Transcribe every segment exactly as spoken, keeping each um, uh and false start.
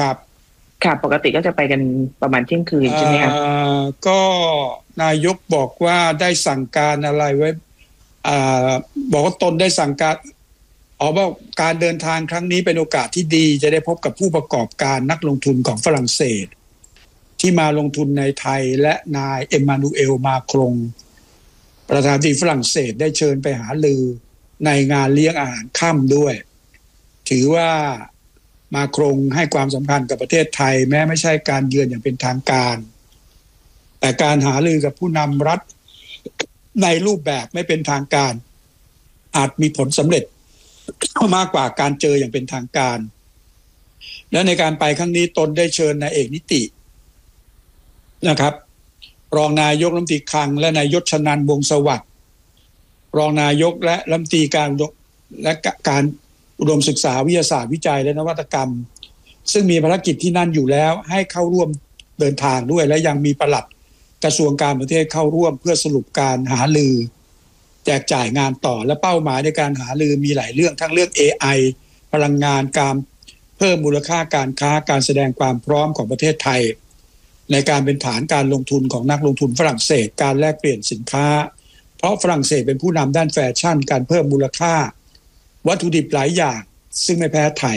ครับค่ะปกติก็จะไปกันประมาณเที่ยงคืนใช่ไหมครับก็นายกบอกว่าได้สั่งการอะไรไว้อ่าบอกว่าตนได้สั่งการอ๋อว่าการเดินทางครั้งนี้เป็นโอกาสที่ดีจะได้พบกับผู้ประกอบการนักลงทุนของฝรั่งเศสที่มาลงทุนในไทยและนายเอ็มมานูเอลมาครงประธานาธิบดีฝรั่งเศสได้เชิญไปหารือในงานเลี้ยงอาหารค่ำด้วยถือว่ามาครงให้ความสำคัญกับประเทศไทยแม้ไม่ใช่การเยือนอย่างเป็นทางการแต่การหารือกับผู้นำรัฐในรูปแบบไม่เป็นทางการอาจมีผลสำเร็จมากกว่าการเจออย่างเป็นทางการและในการไปครั้งนี้ตนได้เชิญนายเอกนิตินะครับรองนายกรัฐมนตรีคลังและนายยศชนันท์วงศ์สวัสดิ์รองนายกและรัฐมนตรีการและการอุดมศึกษาวิทยาศาสตร์วิจัยและนวัตกรรมซึ่งมีภารกิจที่นั่นอยู่แล้วให้เข้าร่วมเดินทางด้วยและยังมีปลัดกระทรวงการต่างประเทศเข้าร่วมเพื่อสรุปการหารือแจกจ่ายงานต่อและเป้าหมายในการหารือมีหลายเรื่องทั้งเรื่อง เอ ไอ พลังงานการเพิ่มมูลค่าการค้าการแสดงความพร้อมของประเทศไทยในการเป็นฐานการลงทุนของนักลงทุนฝรั่งเศสการแลกเปลี่ยนสินค้าเพราะฝรั่งเศสเป็นผู้นำด้านแฟชั่นการเพิ่มมูลค่าวัตถุดิบหลายอย่างซึ่งไม่แพ้ไทย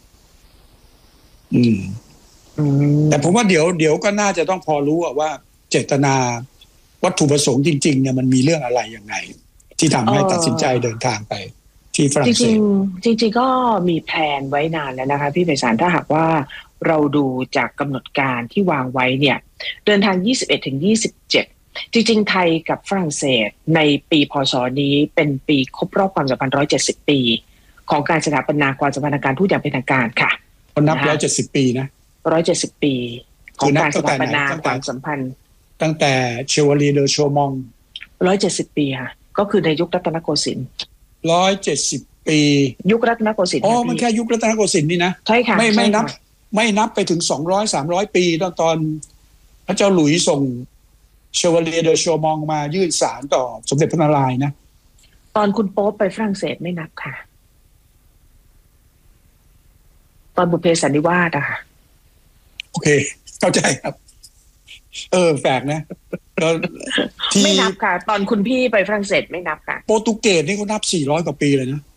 อืมแต่ผมว่าเดี๋ยวเดี๋ยวก็น่าจะต้องพอรู้ว่าเจตนาวัตถุประสงค์จริงๆเนี่ยมันมีเรื่องอะไรยังไงที่ทำให้ตัดสินใจเดินทางไปที่ฝรั่งเศสจริงๆจริงๆก็มีแผนไว้นานแล้วนะคะพี่ไพศาลถ้าหากว่าเราดูจากกำหนดการที่วางไว้เนี่ยเดินทาง ยี่สิบเอ็ดถึงยี่สิบเจ็ด จริงๆไทยกับฝรั่งเศสในปีพ.ศ.นี้เป็นปีครบรอบความสัมพันธ์หนึ่งร้อยเจ็ดสิบปีของการสถาปนาความสัมพันธ์ทางการทูตอย่างเป็นทางการค่ะคนนับหนึ่งร้อยเจ็ดสิบปีนะหนึ่งร้อยเจ็ดสิบปีของการสถาปนาความสัมพันธ์ตั้งแต่เชวาลีเดอโชมองหนึ่งร้อยเจ็ดสิบปีค่ะก็คือในยุครัตนโกสินทร์หนึ่งร้อยเจ็ดสิบปียุครัตนโกสินทร์อ๋อมันแค่ยุครัตนโกสินทร์นี่นะใช่ค่ะไม่ไม่นับไม่นับไปถึงสองร้อย สามร้อยปีตอนตอนพระเจ้าหลุยส์ส่งเชวาลีเดอโชมองมายื่นศาลต่อสมเด็จพระนารายณ์นะตอนคุณโป๊ปไปฝรั่งเศสไม่นับค่ะตอนบุพเพสันนิวาสอะค่ะโอเคเข้าใจครับเออแปลกนะไม่นับค่ะตอนคุณพี่ไปฝรั่งเศสไม่นับค่ะโปรตุเกสนี่เขานับสี่ร้อยกว่าปีเลยนะ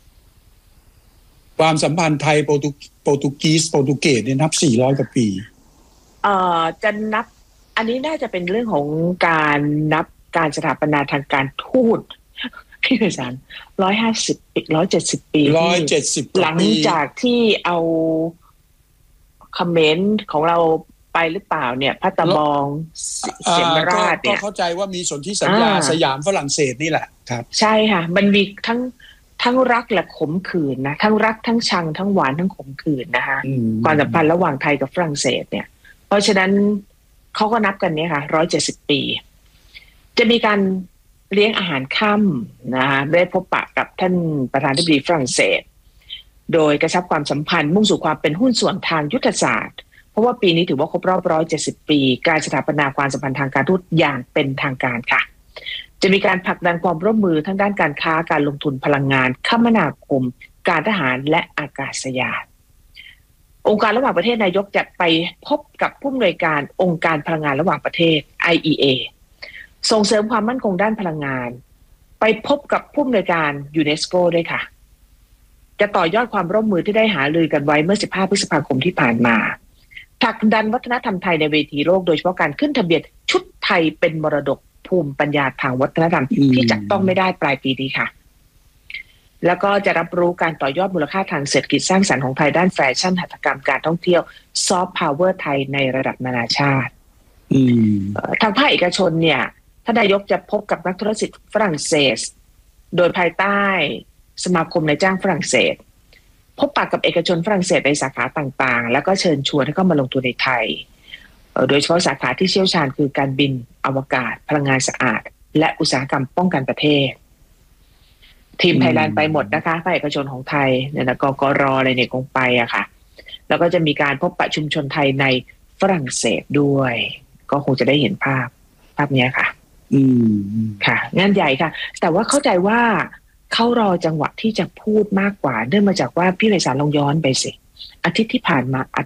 ความสัมพันธ์ไทยโปรตุโปรตุกีสโปรตุเกสเนี่ยนับสี่ร้อยกว่าปีเอ่อจะนับอันนี้น่าจะเป็นเรื่องของการนับการสถาปนาทางการทูตพี่ไพศาลหนึ่งร้อยห้าสิบปีหนึ่งร้อยเจ็ดสิบปีหนึ่งร้อยเจ็ดสิบหลังจากที่เอาคอมเมนต์ของเราไปหรือเปล่าเนี่ยพัตบองเสียมราชเนี่ยก็เข้าใจว่ามีสนธิสัญญาสยามฝรั่งเศสนี่แหละครับใช่ค่ะมันมีทั้งทั้งรักและขมขื่นนะทั้งรักทั้งชังทั้งหวานทั้งขมขื่นนะคะความสัมพันธ์ระหว่างไทยกับฝรั่งเศสเนี่ยเพราะฉะนั้นเขาก็นับกันเนี่ยค่ะหนึ่งร้อยเจ็ดสิบปีจะมีการเลี้ยงอาหารค่ำนะคะได้พบปะกับท่านประธานาธิบดีฝรั่งเศสโดยกระชับความสัมพันธ์มุ่งสู่ความเป็นหุ้นส่วนทางยุทธศาสตร์เพราะว่าปีนี้ถือว่าครบรอบหนึ่งร้อยเจ็ดสิบปีการสถาปนาความสัมพันธ์ทางการทูตอย่างเป็นทางการค่ะจะมีการผลักดันความร่วมมือทั้งด้านการค้าการลงทุนพลังงานคมนาคมการทหารและอากาศยานองค์การระหว่างประเทศนายกจะไปพบกับผู้อำนวยการองค์การพลังงานระหว่างประเทศ ไอ อี เอ ส่งเสริมความมั่นคงด้านพลังงานไปพบกับผู้อำนวยการยูเนสโกด้วยค่ะจะต่อยอดความร่วมมือที่ได้หารือกันไว้เมื่อสิบห้าพฤษภาคมที่ผ่านมาผลักดันวัฒนธรรมไทยในเวทีโลกโดยเฉพาะการขึ้นทะเบียนชุดไทยเป็นมรดกภูมิปัญญาทางวัฒนธรรมที่จับต้องไม่ได้ปลายปีนี้ค่ะแล้วก็จะรับรู้การต่อยอดมูลค่าทางเศรษฐกิจสร้างสรรค์ของไทยด้านแฟชั่นหัตถกรรมการท่องเที่ยวซอฟต์พาวเวอร์ไทยในระดับนานาชาติทางภาคเอกชนเนี่ยท่านนายกจะพบกับนักธุรกิจฝรั่งเศสโดยภายใต้สมาคมนายจ้างฝรั่งเศสพบปะกับเอกชนฝรั่งเศสในสาขาต่างๆแล้วก็เชิญชวนให้เข้ามาลงทุนในไทยโดยเฉพาะสาขาที่เชี่ยวชาญคือการบินอวกาศพลังงานสะอาดและอุตสาหกรรมป้องกันประเทศทีมไทยแลนด์ไปหมดนะคะภาคเอกชนของไทยเนี่ยนะกกรอะไรเนี่ยคงไปอะค่ะแล้วก็จะมีการพบปะชุมชนไทยในฝรั่งเศสด้วยก็คงจะได้เห็นภาพภาพนี้ค่ะอืมค่ะงานใหญ่ค่ะแต่ว่าเข้าใจว่าเขารอจังหวะที่จะพูดมากกว่าเนื่องมาจากว่าพี่ไพศาลลองย้อนไปสิอาทิตย์ที่ผ่านมาอา